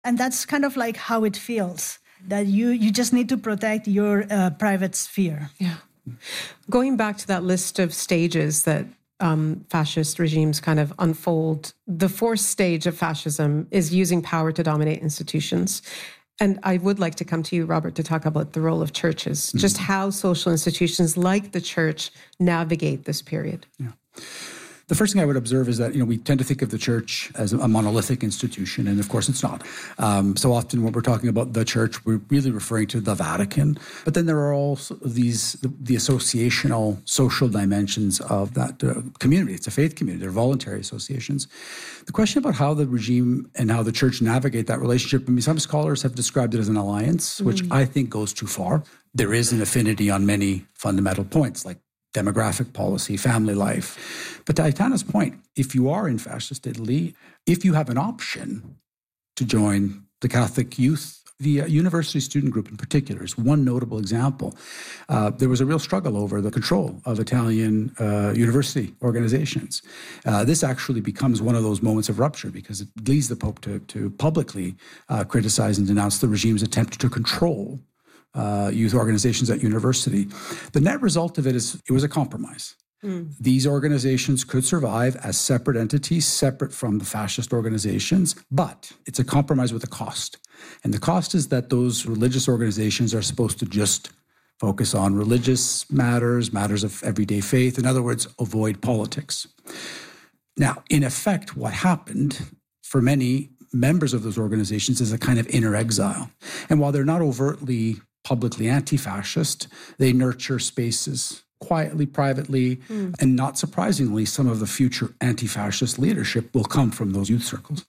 And that's kind of like how it feels, that you just need to protect your private sphere. Yeah. Going back to that list of stages that fascist regimes kind of unfold, the fourth stage of fascism is using power to dominate institutions. And I would like to come to you, Robert, to talk about the role of churches, just how social institutions like the church navigate this period. Yeah. The first thing I would observe is that, we tend to think of the church as a monolithic institution, and of course it's not. So often when we're talking about the church, we're really referring to the Vatican. But then there are also the associational, social dimensions of that community. It's a faith community. They're voluntary associations. The question about how the regime and how the church navigate that relationship, some scholars have described it as an alliance, which I think goes too far. There is an affinity on many fundamental points, like demographic policy, family life. But to Aitana's point, if you are in fascist Italy, if you have an option to join the Catholic youth, the university student group in particular is one notable example. There was a real struggle over the control of Italian university organizations. This actually becomes one of those moments of rupture because it leads the Pope to publicly criticize and denounce the regime's attempt to control youth organizations at university. The net result of it is it was a compromise. These organizations could survive as separate entities, separate from the fascist organizations, but it's a compromise with a cost. And the cost is that those religious organizations are supposed to just focus on religious matters, matters of everyday faith. In other words, avoid politics. Now, in effect, what happened for many members of those organizations is a kind of inner exile. And while they're not overtly publicly anti-fascist, they nurture spaces quietly, privately, and not surprisingly, some of the future anti-fascist leadership will come from those youth circles.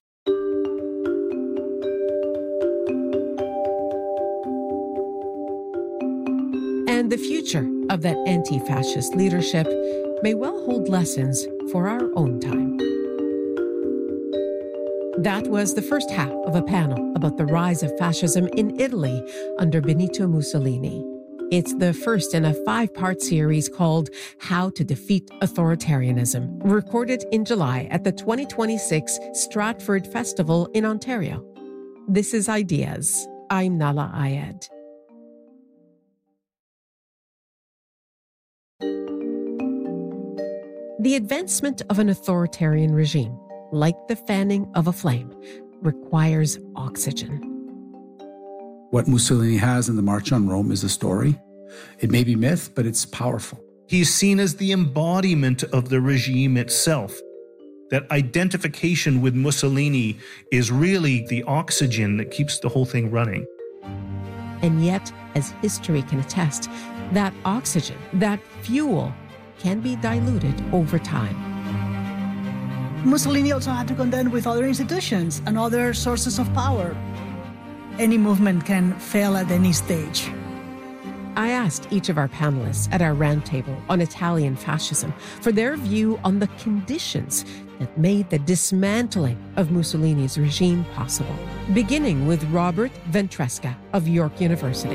And the future of that anti-fascist leadership may well hold lessons for our own time. That was the first half of a panel about the rise of fascism in Italy under Benito Mussolini. It's the first in a 5-part series called How to Defeat Authoritarianism, recorded in July at the 2026 Stratford Festival in Ontario. This is Ideas. I'm Nala Ayed. The advancement of an authoritarian regime, like the fanning of a flame, requires oxygen. What Mussolini has in the March on Rome is a story. It may be myth, but it's powerful. He's seen as the embodiment of the regime itself. That identification with Mussolini is really the oxygen that keeps the whole thing running. And yet, as history can attest, that oxygen, that fuel, can be diluted over time. Mussolini also had to contend with other institutions and other sources of power. Any movement can fail at any stage. I asked each of our panelists at our roundtable on Italian fascism for their view on the conditions that made the dismantling of Mussolini's regime possible, beginning with Robert Ventresca of York University.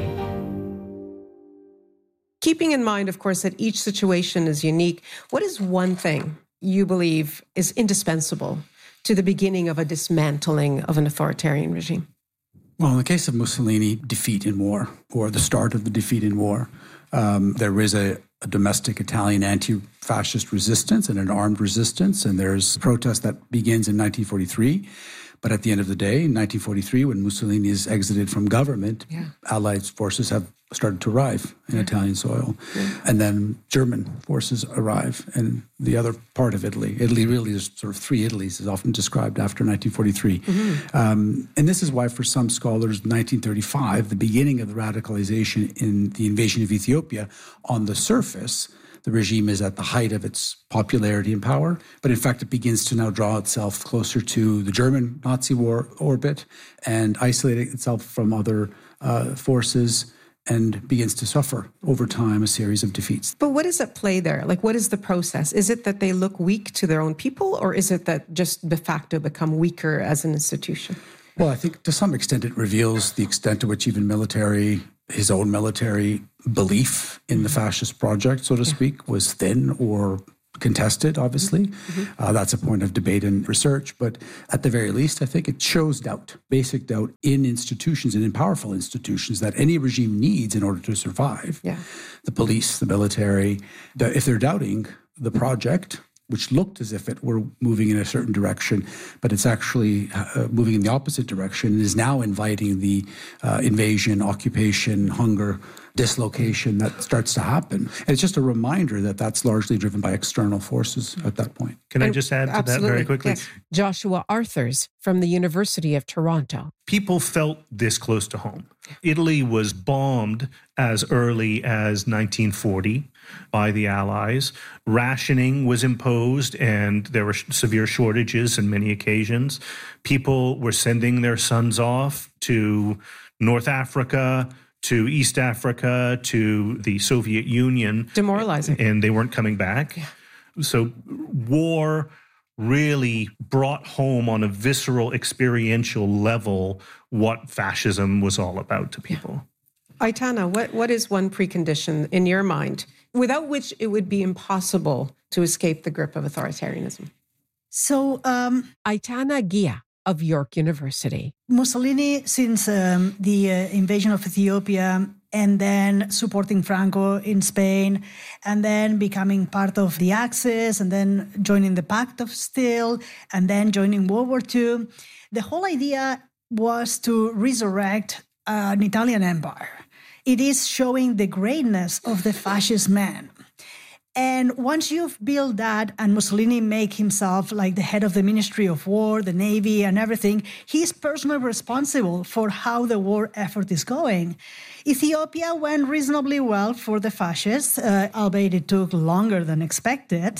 Keeping in mind, of course, that each situation is unique, what is one thing you believe is indispensable to the beginning of a dismantling of an authoritarian regime? Well, in the case of Mussolini, defeat in war, or the start of the defeat in war, there is a domestic Italian anti-fascist resistance and an armed resistance, and there's protest that begins in 1943. But at the end of the day, in 1943, when Mussolini is exited from government, Allied forces have started to arrive in Italian soil. And then German forces arrive in the other part of Italy. Italy really is sort of three Italys, is often described after 1943. And this is why for some scholars, 1935, the beginning of the radicalization in the invasion of Ethiopia, on the surface, the regime is at the height of its popularity and power, but in fact it begins to now draw itself closer to the German Nazi war orbit and isolate itself from other forces and begins to suffer over time a series of defeats. But what is at play there? Like, what is the process? Is it that they look weak to their own people, or is it that just de facto become weaker as an institution? Well, I think to some extent it reveals the extent to which even his own military belief in the fascist project, so to speak, was thin or contested, obviously. That's a point of debate and research. But at the very least, I think it shows doubt, basic doubt in institutions and in powerful institutions that any regime needs in order to survive. Yeah. The police, the military, if they're doubting the project, which looked as if it were moving in a certain direction, but it's actually moving in the opposite direction and is now inviting the invasion, occupation, hunger, dislocation that starts to happen. And it's just a reminder that that's largely driven by external forces at that point. Can I just add to that very quickly? Yes. Joshua Arthurs from the University of Toronto. People felt this close to home. Italy was bombed as early as 1940 by the Allies. Rationing was imposed, and there were severe shortages in many occasions. People were sending their sons off to North Africa, to East Africa, to the Soviet Union. Demoralizing. And they weren't coming back. So war really brought home on a visceral, experiential level what fascism was all about to people. Aitana, what is one precondition in your mind without which it would be impossible to escape the grip of authoritarianism? So, Aitana Gia of York University. Mussolini, since the invasion of Ethiopia, and then supporting Franco in Spain, and then becoming part of the Axis, and then joining the Pact of Steel, and then joining World War II. The whole idea was to resurrect an Italian empire. It is showing the greatness of the fascist man. And once you've built that, and Mussolini make himself like the head of the Ministry of War, the Navy, and everything, he's personally responsible for how the war effort is going. Ethiopia went reasonably well for the fascists, albeit it took longer than expected.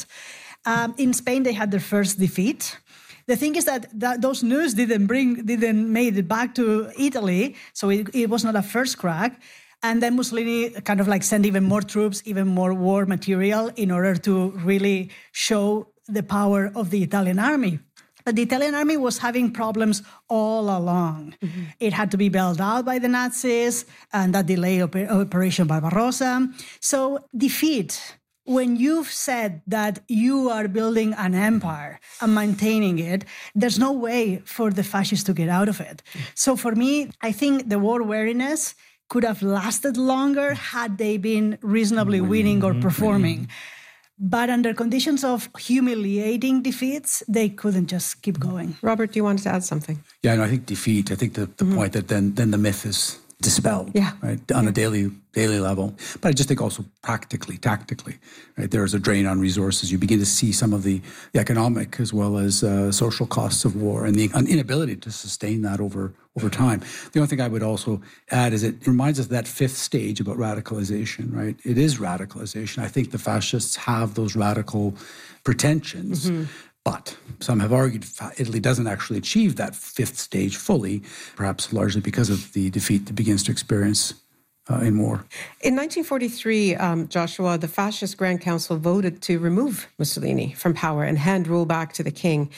In Spain, they had their first defeat. The thing is that those news didn't made it back to Italy, so it was not a first crack. And then Mussolini kind of like sent even more troops, even more war material in order to really show the power of the Italian army. But the Italian army was having problems all along. Mm-hmm. It had to be bailed out by the Nazis, and that delayed Operation Barbarossa. So defeat, when you've said that you are building an empire and maintaining it, there's no way for the fascists to get out of it. So for me, I think the war weariness could have lasted longer had they been reasonably winning or performing. But under conditions of humiliating defeats, they couldn't just keep going. Robert, do you want to add something? Yeah, no, I think defeat. I think the point that then the myth is dispelled, right, on a daily level. But I just think also practically, tactically, right, there is a drain on resources. You begin to see some of the economic as well as social costs of war and the inability to sustain that over time. The only thing I would also add is it reminds us of that fifth stage about radicalization, right? It is radicalization. I think the fascists have those radical pretensions. But some have argued Italy doesn't actually achieve that fifth stage fully, perhaps largely because of the defeat that begins to experience in war. In 1943, Joshua, the fascist Grand Council voted to remove Mussolini from power and hand rule back to the king.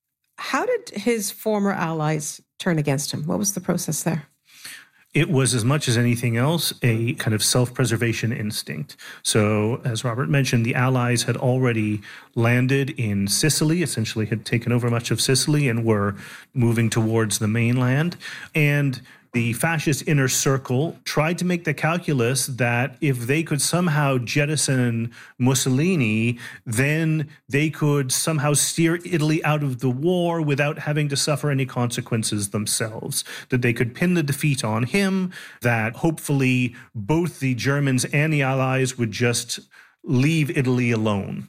How did his former allies turn against him? What was the process there? It was, as much as anything else, a kind of self-preservation instinct. So, as Robert mentioned, the Allies had already landed in Sicily, essentially had taken over much of Sicily and were moving towards the mainland. And the fascist inner circle tried to make the calculus that if they could somehow jettison Mussolini, then they could somehow steer Italy out of the war without having to suffer any consequences themselves, that they could pin the defeat on him, that hopefully both the Germans and the Allies would just leave Italy alone.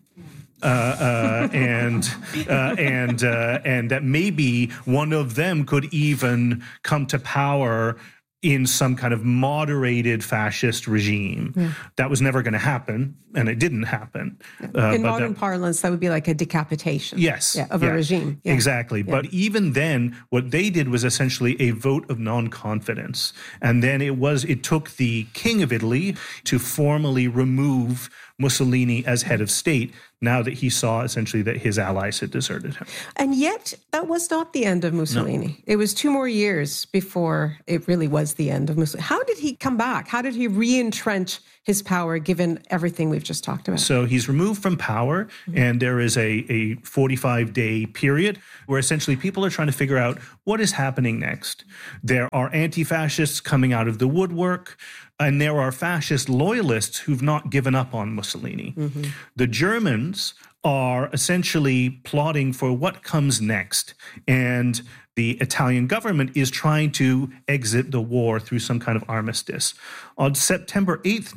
And that maybe one of them could even come to power in some kind of moderated fascist regime. Yeah. That was never going to happen, and it didn't happen. In modern parlance, that would be like a decapitation of a regime. Yeah. Exactly. Yeah. But even then, what they did was essentially a vote of non-confidence. And then it took the King of Italy to formally remove Mussolini as head of state. now that he saw essentially that his allies had deserted him. And yet, that was not the end of Mussolini. No. It was 2 more years before it really was the end of Mussolini. How did he come back? How did he re-entrench his power, given everything we've just talked about? So he's removed from power, and there is a 45-day period where essentially people are trying to figure out what is happening next. There are anti-fascists coming out of the woodwork, and there are fascist loyalists who've not given up on Mussolini. The Germans are essentially plotting for what comes next. And the Italian government is trying to exit the war through some kind of armistice. On September 8th,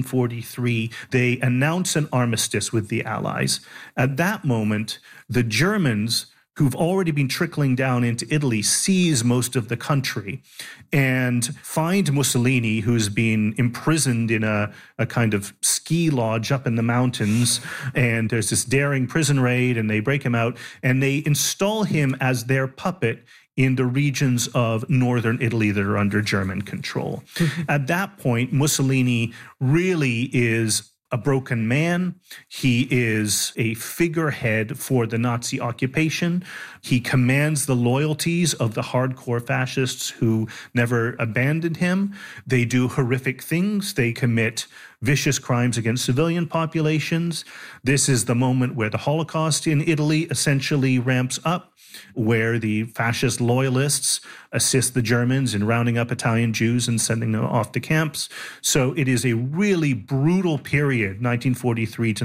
1943, they announce an armistice with the Allies. At that moment, the Germans, who've already been trickling down into Italy, seize most of the country and find Mussolini, who's been imprisoned in a kind of ski lodge up in the mountains. And there's this daring prison raid, and they break him out, and they install him as their puppet in the regions of northern Italy that are under German control. At that point, Mussolini really is a broken man. He is a figurehead for the Nazi occupation. He commands the loyalties of the hardcore fascists who never abandoned him. They do horrific things. They commit vicious crimes against civilian populations. This is the moment where the Holocaust in Italy essentially ramps up, where the fascist loyalists assist the Germans in rounding up Italian Jews and sending them off to camps. So it is a really brutal period, 1943 to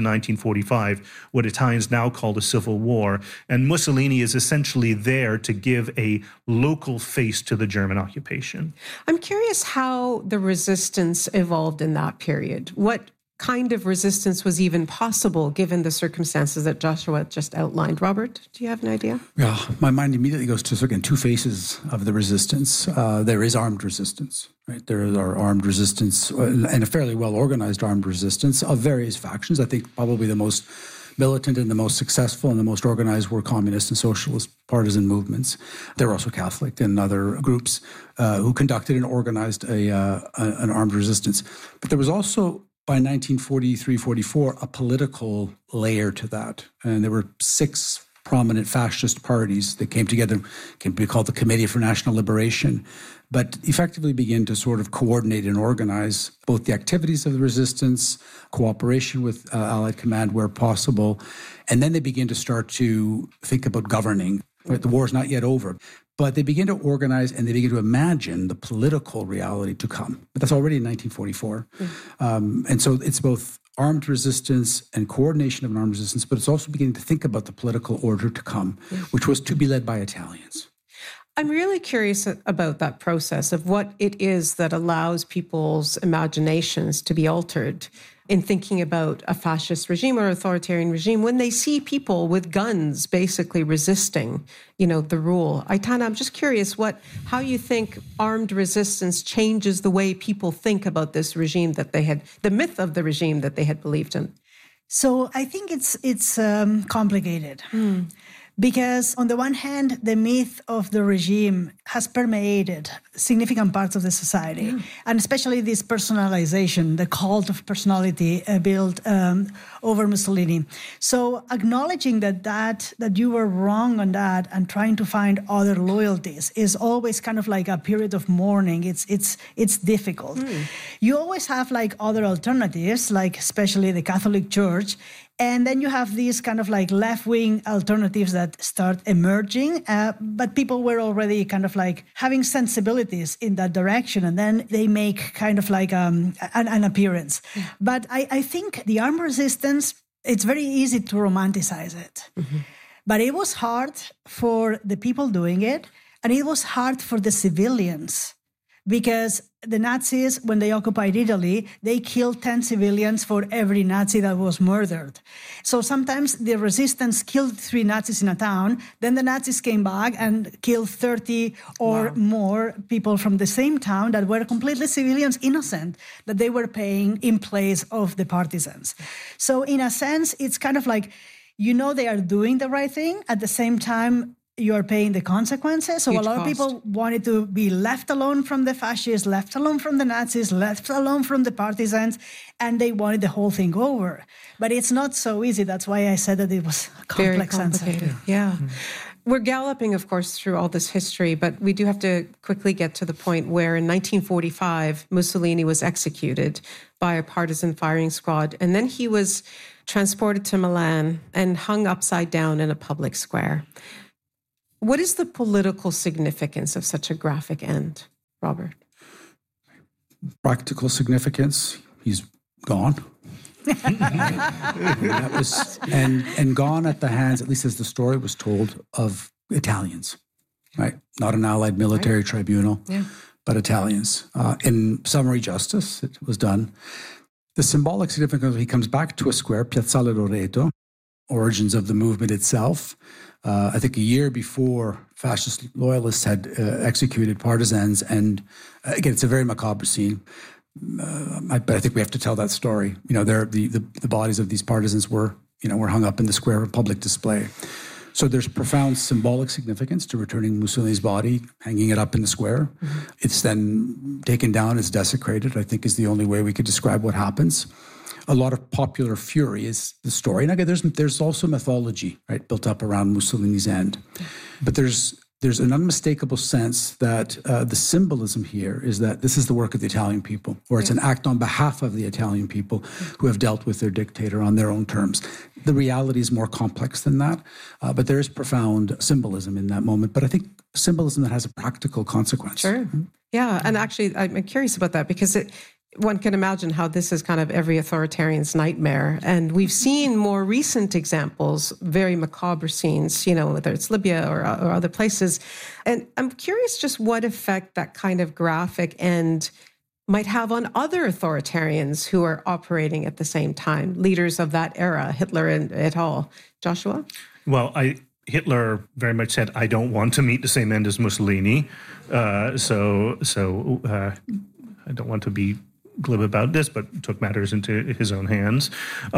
1945, what Italians now call the Civil War. And Mussolini is essentially there to give a local face to the German occupation. I'm curious how the resistance evolved in that period. What kind of resistance was even possible given the circumstances that Joshua just outlined? Robert, do you have an idea? Yeah, my mind immediately goes to, again, 2 faces of the resistance. There is armed resistance, right? There are armed resistance and a fairly well-organized armed resistance of various factions. I think probably the most militant and the most successful and the most organized were communist and socialist partisan movements. There were also Catholic and other groups who conducted and organized an armed resistance. But there was also, by 1943-44, a political layer to that. And there were 6 prominent fascist parties that came together, came to be called the Committee for National Liberation, but effectively began to sort of coordinate and organize both the activities of the resistance, cooperation with Allied command where possible, and then they began to start to think about governing. Right? The war is not yet over. But they begin to organize and they begin to imagine the political reality to come. But that's already in 1944. And so it's both armed resistance and coordination of an armed resistance, but it's also beginning to think about the political order to come, which was to be led by Italians. I'm really curious about that process of what it is that allows people's imaginations to be altered in thinking about a fascist regime or authoritarian regime when they see people with guns basically resisting, the rule. Aitana, I'm just curious how you think armed resistance changes the way people think about this regime the myth of the regime that they had believed in. So I think it's complicated. Because on the one hand, the myth of the regime has permeated significant parts of the society, and especially this personalization, the cult of personality built over Mussolini. So acknowledging that you were wrong on that and trying to find other loyalties is always kind of like a period of mourning. It's difficult. You always have like other alternatives, like especially the Catholic Church. And then you have these kind of like left-wing alternatives that start emerging, but people were already kind of like having sensibilities in that direction, and then they make kind of like an appearance. But I think the armed resistance, it's very easy to romanticize it. But it was hard for the people doing it, and it was hard for the civilians. Because the Nazis, when they occupied Italy, they killed 10 civilians for every Nazi that was murdered. So sometimes the resistance killed 3 Nazis in a town, then the Nazis came back and killed 30 or more people from the same town that were completely civilians, innocent, that they were paying in place of the partisans. So in a sense, it's kind of like, they are doing the right thing. At the same time, you are paying the consequences. So Huge a lot of people wanted to be left alone from the fascists, left alone from the Nazis, left alone from the partisans, and they wanted the whole thing over. But it's not so easy. That's why I said that it was a complex answer. Yeah. Mm-hmm. We're galloping, of course, through all this history, but we do have to quickly get to the point where in 1945, Mussolini was executed by a partisan firing squad, and then he was transported to Milan and hung upside down in a public square. What is the political significance of such a graphic end, Robert? Practical significance, he's gone. and gone at the hands, at least as the story was told, of Italians, right? Not an allied military tribunal, but Italians. In summary justice, it was done. The symbolic significance, he comes back to a square, Piazzale Loreto, origins of the movement itself. I think a year before, fascist loyalists had executed partisans, and again, it's a very macabre scene. But I think we have to tell that story. You know, the bodies of these partisans were hung up in the square of public display. So there's profound symbolic significance to returning Mussolini's body, hanging it up in the square. Mm-hmm. It's then taken down, it's desecrated, I think is the only way we could describe what happens. A lot of popular fury is the story. And again, there's also mythology, right, built up around Mussolini's end. But there's an unmistakable sense that the symbolism here is that this is the work of the Italian people, or it's an act on behalf of the Italian people who have dealt with their dictator on their own terms. The reality is more complex than that, but there is profound symbolism in that moment. But I think symbolism that has a practical consequence. Sure. Yeah, and actually, I'm curious about that because one can imagine how this is kind of every authoritarian's nightmare. And we've seen more recent examples, very macabre scenes, whether it's Libya or other places. And I'm curious just what effect that kind of graphic end might have on other authoritarians who are operating at the same time, leaders of that era, Hitler and et al. Joshua? Well, Hitler very much said, I don't want to meet the same end as Mussolini. So I don't want to be glib about this, but took matters into his own hands.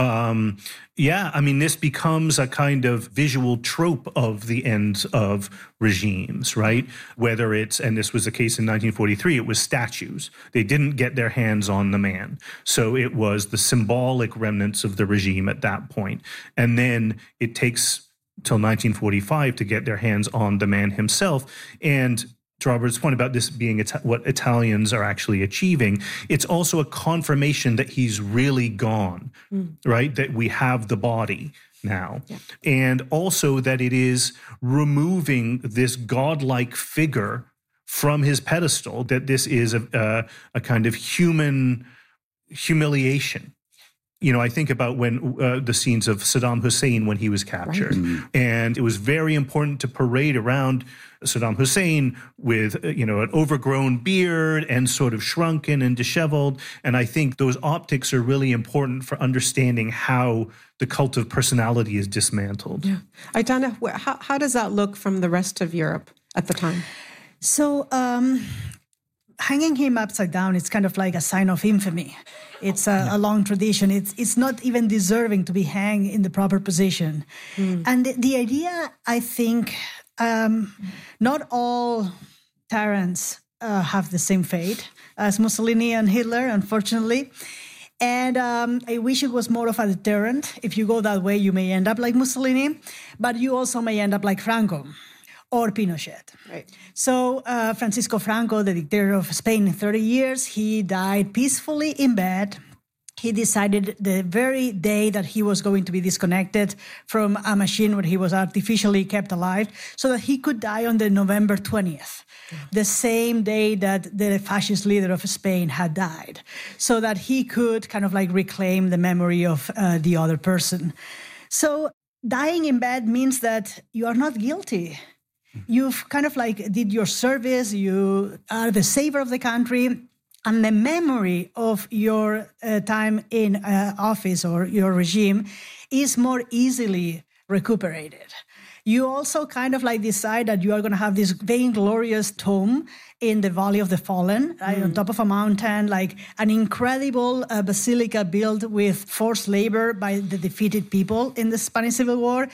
This becomes a kind of visual trope of the ends of regimes, right? Whether it's, and this was the case in 1943, it was statues. They didn't get their hands on the man. So it was the symbolic remnants of the regime at that point. And then it takes till 1945 to get their hands on the man himself. And to Robert's point about this being what Italians are actually achieving, it's also a confirmation that he's really gone, right? That we have the body now. Yeah. And also that it is removing this godlike figure from his pedestal, that this is a kind of human humiliation. I think about when the scenes of Saddam Hussein when he was captured. Right. And it was very important to parade around Saddam Hussein with, an overgrown beard and sort of shrunken and disheveled. And I think those optics are really important for understanding how the cult of personality is dismantled. Yeah. Aitana, how does that look from the rest of Europe at the time? So, hanging him upside down, it's kind of like a sign of infamy. It's a long tradition. It's not even deserving to be hanged in the proper position. And the idea, I think, not all tyrants have the same fate as Mussolini and Hitler, unfortunately. And I wish it was more of a deterrent. If you go that way, you may end up like Mussolini, but you also may end up like Franco or Pinochet. Right. So Francisco Franco, the dictator of Spain in 30 years, he died peacefully in bed. He decided the very day that he was going to be disconnected from a machine where he was artificially kept alive so that he could die on the November 20th, the same day that the fascist leader of Spain had died, so that he could kind of like reclaim the memory of the other person. So dying in bed means that you are not guilty. You've kind of like did your service, you are the savior of the country, and the memory of your time in office or your regime is more easily recuperated. You also kind of like decide that you are going to have this vainglorious tomb in the Valley of the Fallen, right, on top of a mountain, like an incredible basilica built with forced labor by the defeated people in the Spanish Civil War.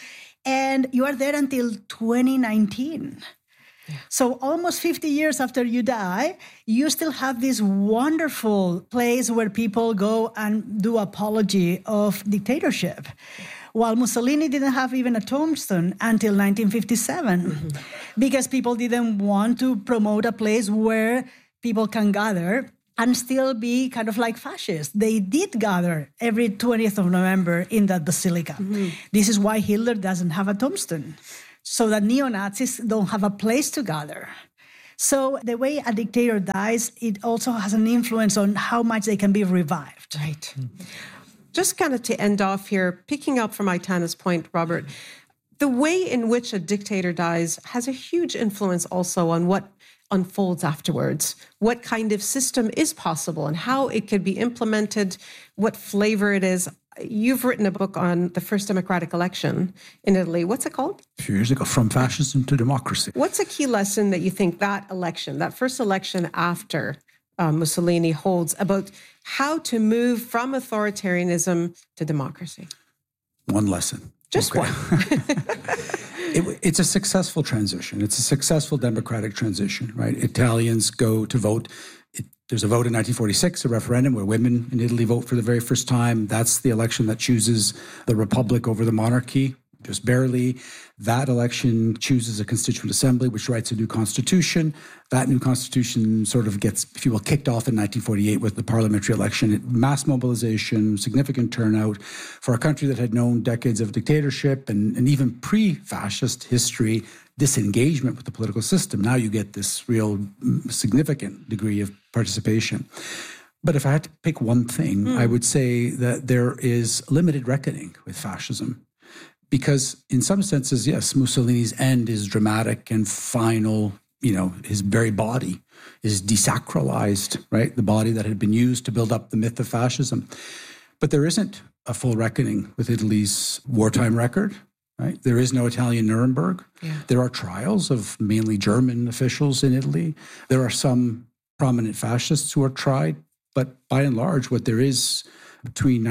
And you are there until 2019. Yeah. So almost 50 years after you die, you still have this wonderful place where people go and do apology of dictatorship. While Mussolini didn't have even a tombstone until 1957, because people didn't want to promote a place where people can gather and still be kind of like fascists. They did gather every 20th of November in that basilica. This is why Hitler doesn't have a tombstone, so that neo-Nazis don't have a place to gather. So the way a dictator dies, it also has an influence on how much they can be revived. Right. Just kind of to end off here, picking up from Aitana's point, Robert, the way in which a dictator dies has a huge influence also on what unfolds afterwards, what kind of system is possible and how it could be implemented, what flavor it is. You've written a book on the first democratic election in Italy. What's it called? A few years ago, From Fascism to Democracy. What's a key lesson that you think that election, that first election after Mussolini holds about how to move from authoritarianism to democracy? One lesson. Just one. It's a successful transition. It's a successful democratic transition, right? Italians go to vote. There's a vote in 1946, a referendum where women in Italy vote for the very first time. That's the election that chooses the republic over the monarchy, just barely. That election chooses a constituent assembly, which writes a new constitution. That new constitution sort of gets, if you will, kicked off in 1948 with the parliamentary election. Mass mobilization, significant turnout for a country that had known decades of dictatorship and even pre-fascist history, disengagement with the political system. Now you get this real significant degree of participation. But if I had to pick one thing, I would say that there is limited reckoning with fascism. Because in some senses, yes, Mussolini's end is dramatic and final. You know, his very body is desacralized, right? The body that had been used to build up the myth of fascism. But there isn't a full reckoning with Italy's wartime record, right? There is no Italian Nuremberg. Yeah. There are trials of mainly German officials in Italy. There are some prominent fascists who are tried. But by and large, what there is between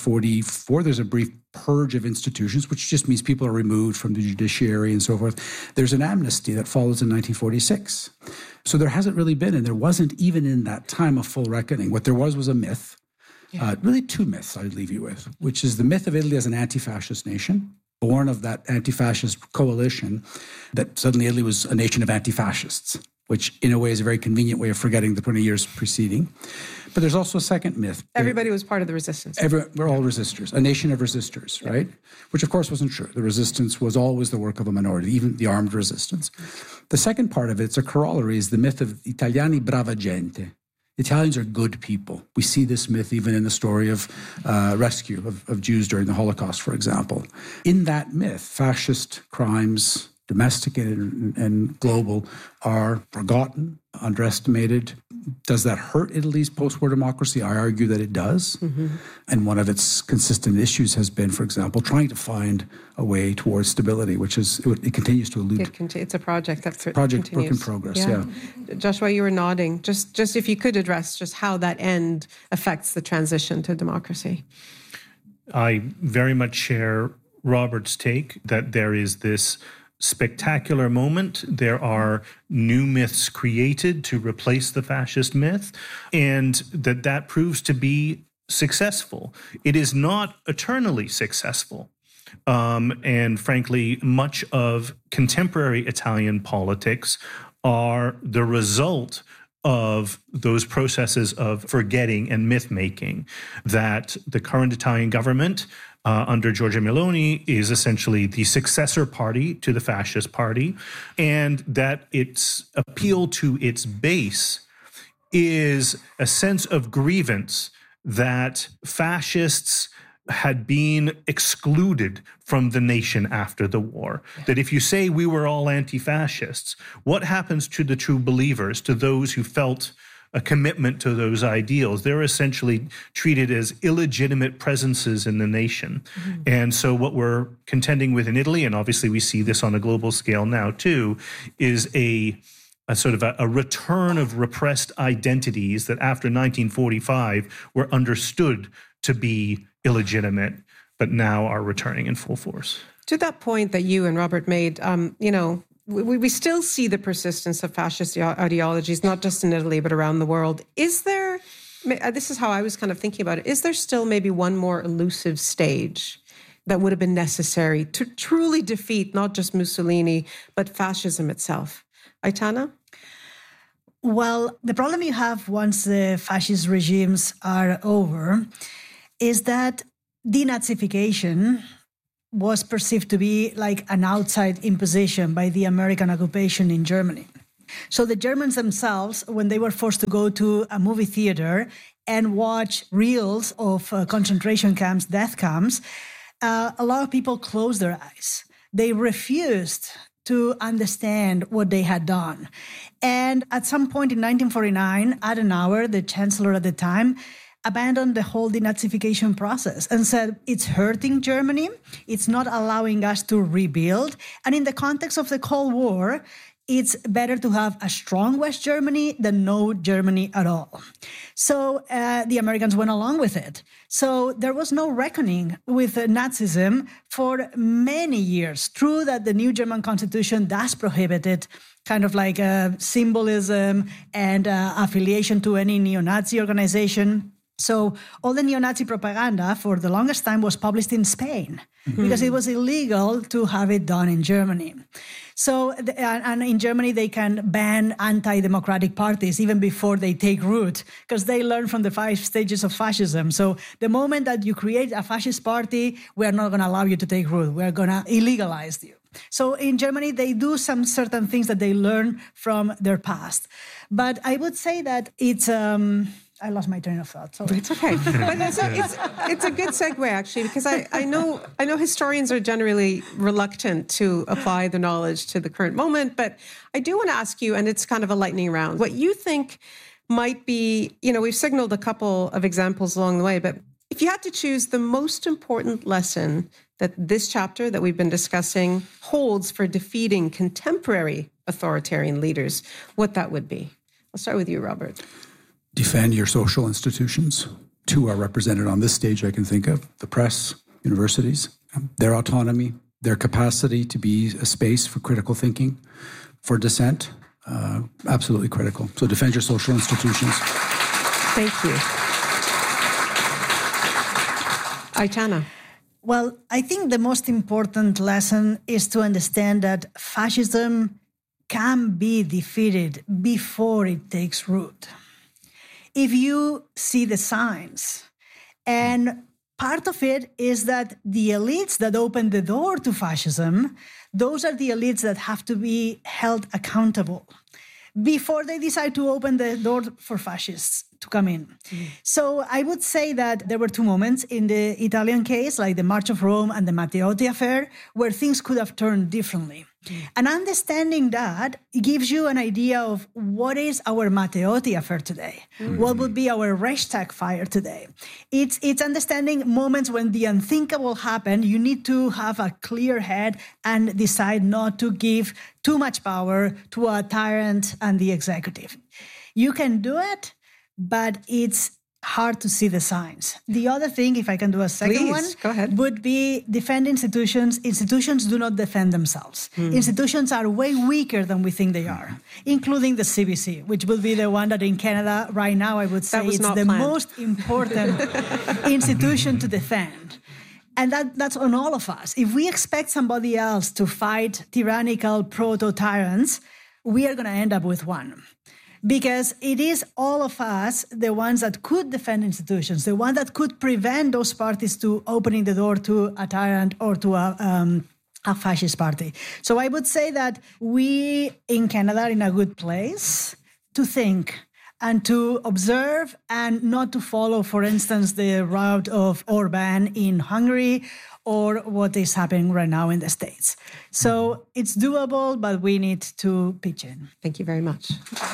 1944, there's a brief purge of institutions, which just means people are removed from the judiciary and so forth. There's an amnesty that follows in 1946. So there hasn't really been, and there wasn't even in that time, a full reckoning. What there was a myth, really two myths I'd leave you with, which is the myth of Italy as an anti-fascist nation, born of that anti-fascist coalition, that suddenly Italy was a nation of anti-fascists, which in a way is a very convenient way of forgetting the 20 years preceding. But there's also a second myth. Everybody was part of the resistance. We're all resistors, a nation of resistors, right? Which of course wasn't true. The resistance was always the work of a minority, even the armed resistance. The second part of it's a corollary, is the myth of Italiani brava gente. Italians are good people. We see this myth even in the story of rescue of Jews during the Holocaust, for example. In that myth, fascist crimes, domestic and global, are forgotten, underestimated. Does that hurt Italy's post-war democracy? I argue that it does. And one of its consistent issues has been, for example, trying to find a way towards stability, which is, it continues to elude. It's a project that project continues. Work in progress, yeah. Joshua, you were nodding. Just if you could address just how that end affects the transition to democracy. I very much share Robert's take that there is this spectacular moment. There are new myths created to replace the fascist myth, and that proves to be successful. It is not eternally successful. And frankly, much of contemporary Italian politics are the result of those processes of forgetting and myth-making that the current Italian government under Giorgia Meloni is essentially the successor party to the fascist party, and that its appeal to its base is a sense of grievance that fascists had been excluded from the nation after the war. That if you say we were all anti-fascists, what happens to the true believers, to those who felt a commitment to those ideals? They're essentially treated as illegitimate presences in the nation. And so what we're contending with in Italy, and obviously we see this on a global scale now too, is a sort of a return of repressed identities that after 1945 were understood to be illegitimate, but now are returning in full force. To that point that you and Robert made, we still see the persistence of fascist ideologies, not just in Italy, but around the world. Is there, this is how I was kind of thinking about it, is there still maybe one more elusive stage that would have been necessary to truly defeat not just Mussolini, but fascism itself? Aitana? Well, the problem you have once the fascist regimes are over is that denazification was perceived to be like an outside imposition by the American occupation in Germany. So the Germans themselves, when they were forced to go to a movie theater and watch reels of concentration camps, death camps, a lot of people closed their eyes. They refused to understand what they had done. And at some point in 1949, Adenauer, the chancellor at the time, abandoned the whole denazification process and said, it's hurting Germany, it's not allowing us to rebuild. And in the context of the Cold War, it's better to have a strong West Germany than no Germany at all. So the Americans went along with it. So there was no reckoning with Nazism for many years. True that the new German constitution does prohibit it, kind of like symbolism and affiliation to any neo-Nazi organization. So all the neo-Nazi propaganda for the longest time was published in Spain because it was illegal to have it done in Germany. So, and in Germany, they can ban anti-democratic parties even before they take root because they learn from the 5 stages of fascism. So the moment that you create a fascist party, we are not going to allow you to take root. We are going to illegalize you. So in Germany, they do some certain things that they learn from their past. But I would say that it's... I lost my train of thought. Sorry. It's okay. But it's a good segue, actually, because I know historians are generally reluctant to apply the knowledge to the current moment, but I do want to ask you, and it's kind of a lightning round, what you think might be, we've signaled a couple of examples along the way, but if you had to choose the most important lesson that this chapter that we've been discussing holds for defeating contemporary authoritarian leaders, what that would be. I'll start with you, Robert. Defend your social institutions. 2 are represented on this stage I can think of: the press, universities, their autonomy, their capacity to be a space for critical thinking, for dissent, absolutely critical. So defend your social institutions. Thank you. Aitana. Well, I think the most important lesson is to understand that fascism can be defeated before it takes root. If you see the signs, and part of it is that the elites that open the door to fascism, those are the elites that have to be held accountable before they decide to open the door for fascists to come in. So I would say that there were 2 moments in the Italian case, like the March of Rome and the Matteotti affair, where things could have turned differently. And understanding that gives you an idea of what is our Matteotti affair today. What would be our Reichstag fire today? It's understanding moments when the unthinkable happened. You need to have a clear head and decide not to give too much power to a tyrant and the executive. You can do it, but it's hard to see the signs. The other thing, if I can do a second one, go ahead, would be defend institutions. Institutions do not defend themselves. Institutions are way weaker than we think they are, including the CBC, which will be the one that in Canada right now, I would say it's the most important institution to defend. And that's on all of us. If we expect somebody else to fight tyrannical proto-tyrants, we are going to end up with one. Because it is all of us, the ones that could defend institutions, the one that could prevent those parties to opening the door to a tyrant or to a fascist party. So I would say that we in Canada are in a good place to think and to observe and not to follow, for instance, the route of Orban in Hungary or what is happening right now in the States. So it's doable, but we need to pitch in. Thank you very much.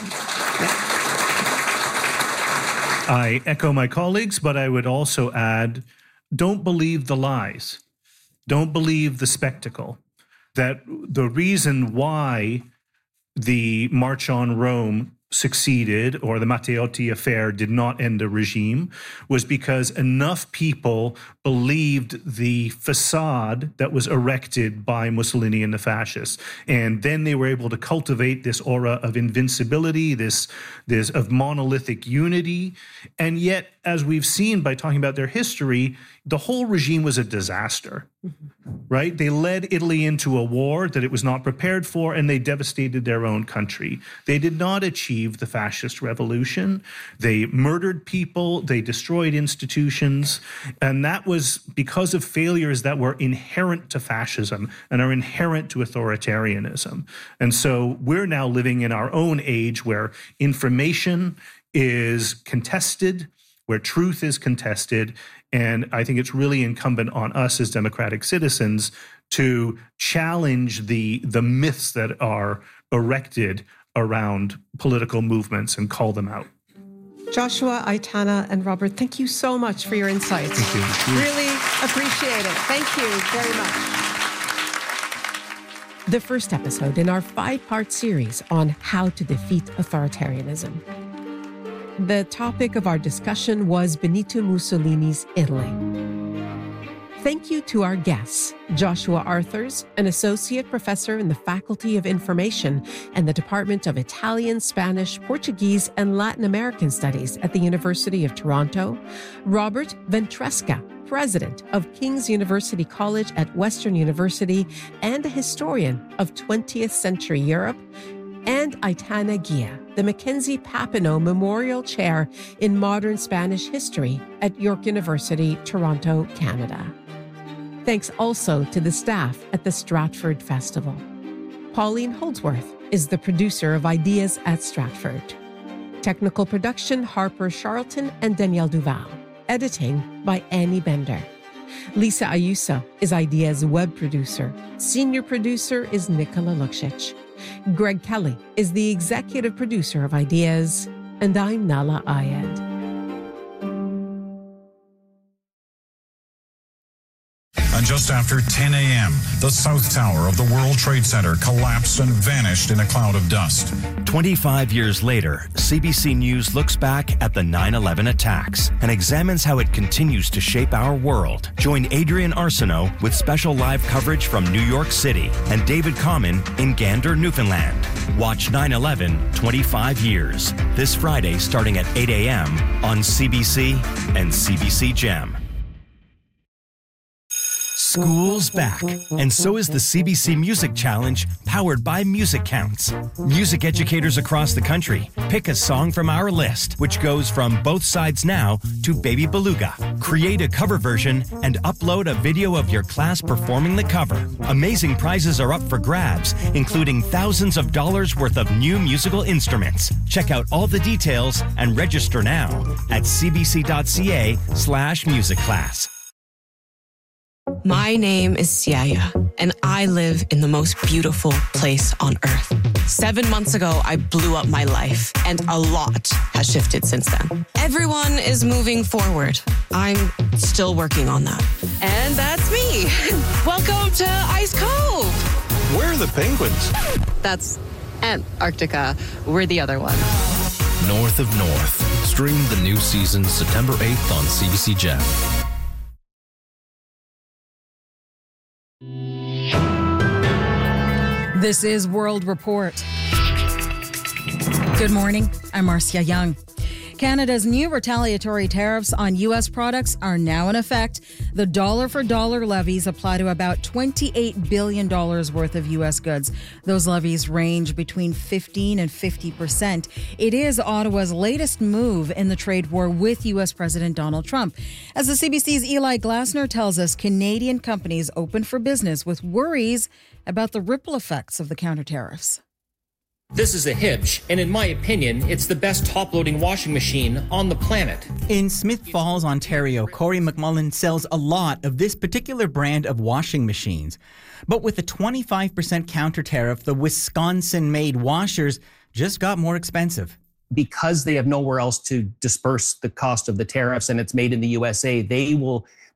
I echo my colleagues, but I would also add, don't believe the lies. Don't believe the spectacle. That the reason why the March on Rome succeeded, or the Matteotti affair did not end a regime, was because enough people believed the facade that was erected by Mussolini and the fascists. And then they were able to cultivate this aura of invincibility, this of monolithic unity. And yet, as we've seen by talking about their history, the whole regime was a disaster, right? They led Italy into a war that it was not prepared for, and they devastated their own country. They did not achieve the fascist revolution. They murdered people, they destroyed institutions, and that was because of failures that were inherent to fascism and are inherent to authoritarianism. And so we're now living in our own age where information is contested, where truth is contested. And I think it's really incumbent on us as democratic citizens to challenge the myths that are erected around political movements and call them out. Joshua, Aitana, and Robert, thank you so much for your insights. Thank you. Really appreciate it. Thank you very much. The first episode in our 5-part series on how to defeat authoritarianism. The topic of our discussion was Benito Mussolini's Italy. Thank you to our guests, Joshua Arthurs, an associate professor in the Faculty of Information and the Department of Italian, Spanish, Portuguese, and Latin American Studies at the University of Toronto, Robert Ventresca, president of King's University College at Western University and a historian of 20th century Europe, and Aitana Guia, the Mackenzie Papineau Memorial Chair in Modern Spanish History at York University, Toronto, Canada. Thanks also to the staff at the Stratford Festival. Pauline Holdsworth is the producer of Ideas at Stratford. Technical production, Harper Charlton and Danielle Duval. Editing by Annie Bender. Lisa Ayuso is Ideas web producer. Senior producer is Nicola Luksic. Greg Kelly is the executive producer of Ideas, and I'm Nala Ayed. And just after 10 a.m., the South Tower of the World Trade Center collapsed and vanished in a cloud of dust. 25 years later, CBC News looks back at the 9/11 attacks and examines how it continues to shape our world. Join Adrian Arsenault with special live coverage from New York City and David Common in Gander, Newfoundland. Watch 9/11 25 Years this Friday starting at 8 a.m. on CBC and CBC Gem. School's back, and so is the CBC Music Challenge, powered by Music Counts. Music educators across the country pick a song from our list, which goes from Both Sides Now to Baby Beluga. Create a cover version and upload a video of your class performing the cover. Amazing prizes are up for grabs, including thousands of dollars worth of new musical instruments. Check out all the details and register now at cbc.ca/musicclass. My name is Siaya, and I live in the most beautiful place on earth. 7 months ago, I blew up my life, and a lot has shifted since then. Everyone is moving forward. I'm still working on that. And that's me. Welcome to Ice Cove. Where are the penguins? That's Antarctica. We're the other one. North of North. Stream the new season September 8th on CBC Gem. This is World Report. Good morning. I'm Marcia Young. Canada's new retaliatory tariffs on U.S. products are now in effect. The dollar-for-dollar levies apply to about $28 billion worth of U.S. goods. Those levies range between 15% and 50%. It is Ottawa's latest move in the trade war with U.S. President Donald Trump. As the CBC's Eli Glasner tells us, Canadian companies open for business with worries about the ripple effects of the counter tariffs. This is a Hibsch, and in my opinion, it's the best top-loading washing machine on the planet. In Smith Falls, Ontario, Corey McMullen sells a lot of this particular brand of washing machines. But with a 25% counter tariff, the Wisconsin-made washers just got more expensive. Because they have nowhere else to disperse the cost of the tariffs and it's made in the USA, they will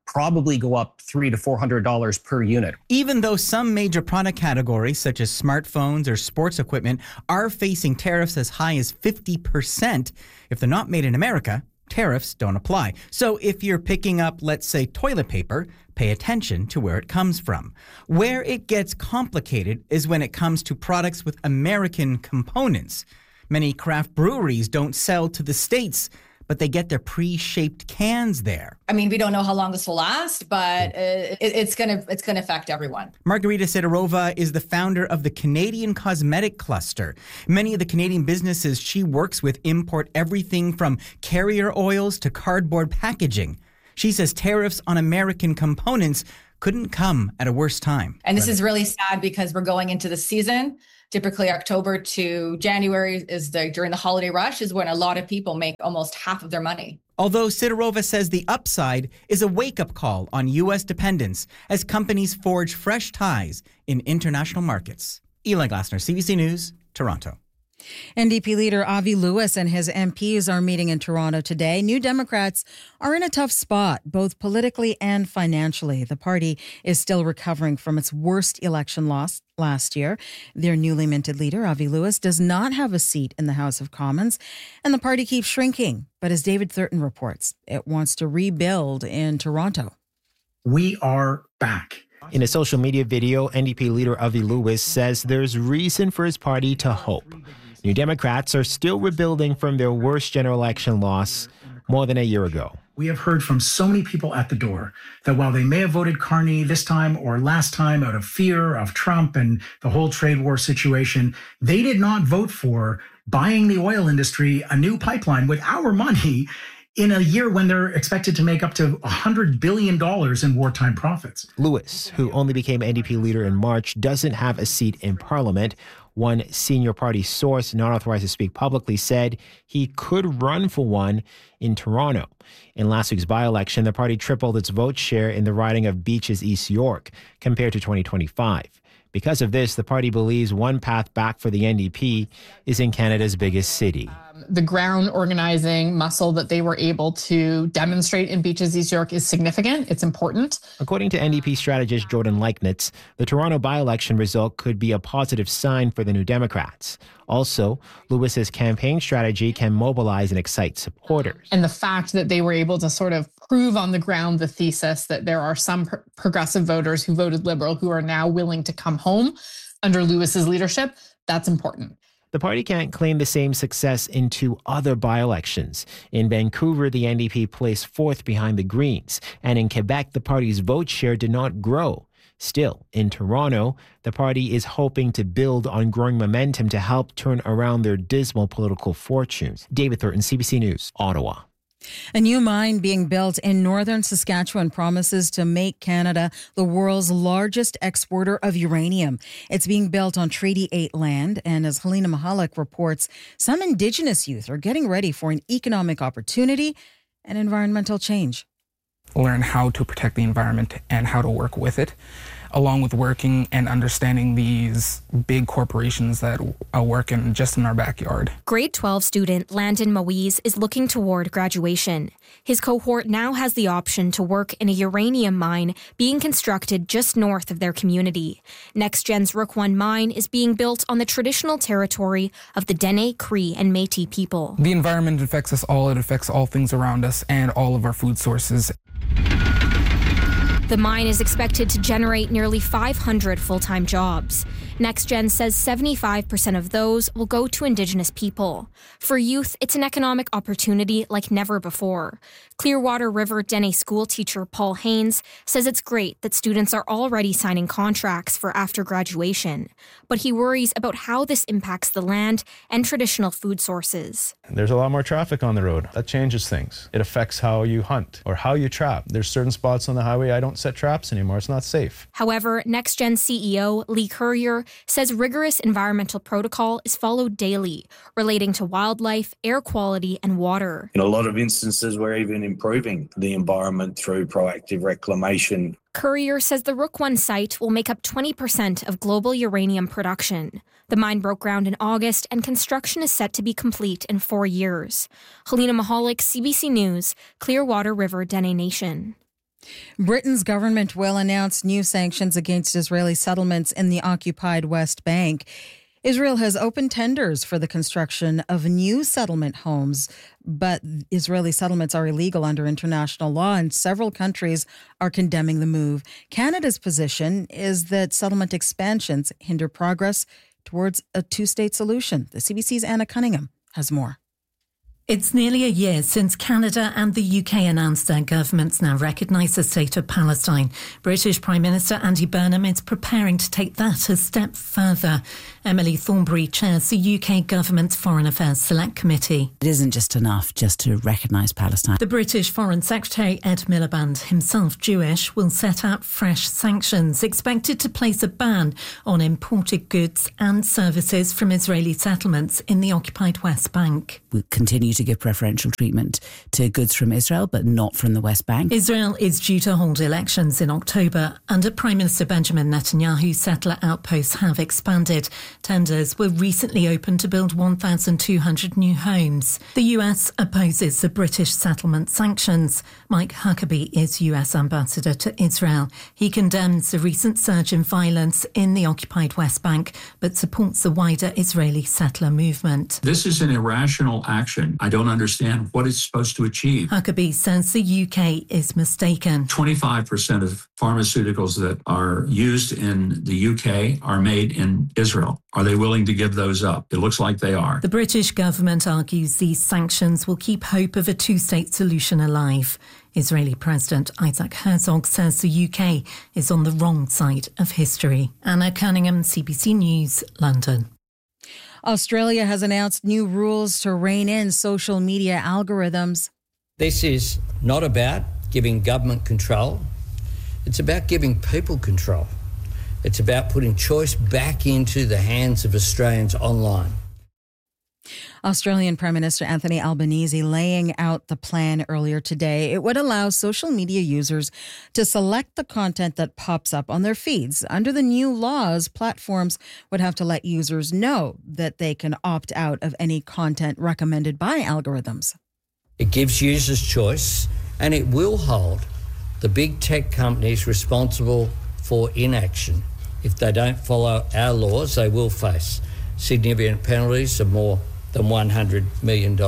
probably go up $300 to $400 per unit. Even though some major product categories, such as smartphones or sports equipment, are facing tariffs as high as 50%, if they're not made in America, tariffs don't apply. So if you're picking up, let's say, toilet paper, pay attention to where it comes from. Where it gets complicated is when it comes to products with American components. Many craft breweries don't sell to the States, but they get their pre-shaped cans there. I mean, we don't know how long this will last, but it's gonna affect everyone. Margarita Sidorova is the founder of the Canadian Cosmetic Cluster. Many of the Canadian businesses she works with import everything from carrier oils to cardboard packaging. She says tariffs on American components couldn't come at a worse time. And this is really sad because we're going into the season. Typically, October to January is during the holiday rush is when a lot of people make almost half of their money. Although Sidorova says the upside is a wake-up call on U.S. dependence as companies forge fresh ties in international markets. Eli Glasner, CBC News, Toronto. NDP leader Avi Lewis and his MPs are meeting in Toronto today. New Democrats are in a tough spot, both politically and financially. The party is still recovering from its worst election loss last year. Their newly minted leader, Avi Lewis, does not have a seat in the House of Commons, and the party keeps shrinking. But as David Thurton reports, it wants to rebuild in Toronto. We are back. In a social media video, NDP leader Avi Lewis says there's reason for his party to hope. New Democrats are still rebuilding from their worst general election loss more than a year ago. We have heard from so many people at the door that while they may have voted Carney this time or last time out of fear of Trump and the whole trade war situation, they did not vote for buying the oil industry a new pipeline with our money in a year when they're expected to make up to $100 billion in wartime profits. Lewis, who only became NDP leader in March, doesn't have a seat in Parliament. One senior party source, not authorized to speak publicly, said he could run for one in Toronto. In last week's by-election, the party tripled its vote share in the riding of Beaches East York compared to 2025. Because of this, the party believes one path back for the NDP is in Canada's biggest city. The ground organizing muscle that they were able to demonstrate in Beaches East York is significant. It's important. According to NDP strategist Jordan Leichnitz, the Toronto by-election result could be a positive sign for the New Democrats. Also, Lewis's campaign strategy can mobilize and excite supporters. And the fact that they were able to sort of prove on the ground the thesis that there are some progressive voters who voted Liberal who are now willing to come home under Lewis's leadership, that's important. The party can't claim the same success in two other by-elections. In Vancouver, the NDP placed fourth behind the Greens, and in Quebec, the party's vote share did not grow. Still, in Toronto, the party is hoping to build on growing momentum to help turn around their dismal political fortunes. David Thurton, CBC News, Ottawa. A new mine being built in northern Saskatchewan promises to make Canada the world's largest exporter of uranium. It's being built on Treaty 8 land, and as Helena Mahalik reports, some Indigenous youth are getting ready for an economic opportunity and environmental change. Learn how to protect the environment and how to work with it, along with working and understanding these big corporations that are working just in our backyard. Grade 12 student Landon Moise is looking toward graduation. His cohort now has the option to work in a uranium mine being constructed just north of their community. NextGen's Rook I mine is being built on the traditional territory of the Dene, Cree, and Métis people. The environment affects us all. It affects all things around us and all of our food sources. The mine is expected to generate nearly 500 full-time jobs. NextGen says 75% of those will go to Indigenous people. For youth, it's an economic opportunity like never before. Clearwater River Dene school teacher Paul Haynes says it's great that students are already signing contracts for after graduation, but he worries about how this impacts the land and traditional food sources. There's a lot more traffic on the road. That changes things. It affects how you hunt or how you trap. There's certain spots on the highway I don't set traps anymore. It's not safe. However, NextGen CEO Lee Currier says rigorous environmental protocol is followed daily, relating to wildlife, air quality, and water. In a lot of instances, we're even improving the environment through proactive reclamation. Currier says the Rook I site will make up 20% of global uranium production. The mine broke ground in August, and construction is set to be complete in 4 years. Helena Mahalik, CBC News, Clearwater River Dene Nation. Britain's government will announce new sanctions against Israeli settlements in the occupied West Bank. Israel has opened tenders for the construction of new settlement homes, but Israeli settlements are illegal under international law, and several countries are condemning the move. Canada's position is that settlement expansions hinder progress towards a two-state solution. The CBC's Anna Cunningham has more. It's nearly a year since Canada and the UK announced their governments now recognise the state of Palestine. British Prime Minister Andy Burnham is preparing to take that a step further. Emily Thornberry chairs the UK government's Foreign Affairs Select Committee. It isn't just enough just to recognise Palestine. The British Foreign Secretary Ed Miliband, himself Jewish, will set out fresh sanctions expected to place a ban on imported goods and services from Israeli settlements in the occupied West Bank. We'll continue to give preferential treatment to goods from Israel, but not from the West Bank. Israel is due to hold elections in October. Under Prime Minister Benjamin Netanyahu, settler outposts have expanded. Tenders were recently opened to build 1,200 new homes. The US opposes the British settlement sanctions. Mike Huckabee is US ambassador to Israel. He condemns the recent surge in violence in the occupied West Bank, but supports the wider Israeli settler movement. This is an irrational action. I don't understand what it's supposed to achieve. Huckabee says the UK is mistaken. 25% of pharmaceuticals that are used in the UK are made in Israel. Are they willing to give those up? It looks like they are. The British government argues these sanctions will keep hope of a two-state solution alive. Israeli President Isaac Herzog says the UK is on the wrong side of history. Anna Cunningham, CBC News, London. Australia has announced new rules to rein in social media algorithms. This is not about giving government control. It's about giving people control. It's about putting choice back into the hands of Australians online. Australian Prime Minister Anthony Albanese laying out the plan earlier today. It would allow social media users to select the content that pops up on their feeds. Under the new laws, platforms would have to let users know that they can opt out of any content recommended by algorithms. It gives users choice, and it will hold the big tech companies responsible for inaction. If they don't follow our laws, they will face significant penalties of more than $100 million.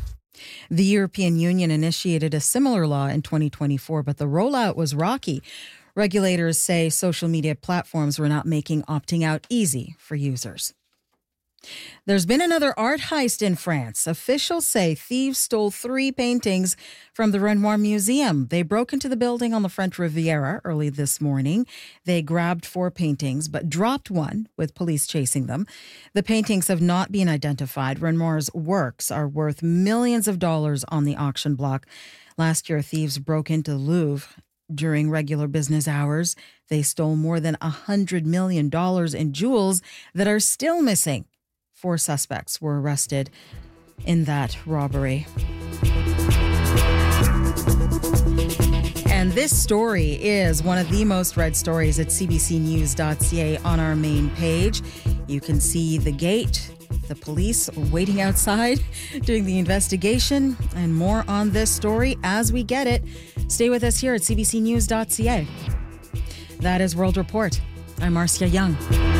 The European Union initiated a similar law in 2024, but the rollout was rocky. Regulators say social media platforms were not making opting out easy for users. There's been another art heist in France. Officials say thieves stole 3 paintings from the Renoir Museum. They broke into the building on the French Riviera early this morning. They grabbed 4 paintings, but dropped one, with police chasing them. The paintings have not been identified. Renoir's works are worth millions of dollars on the auction block. Last year, thieves broke into the Louvre during regular business hours. They stole more than $100 million in jewels that are still missing. 4 suspects were arrested in that robbery. And this story is one of the most read stories at cbcnews.ca on our main page. You can see the gate, the police waiting outside, doing the investigation, and more on this story as we get it. Stay with us here at cbcnews.ca. That is World Report. I'm Marcia Young.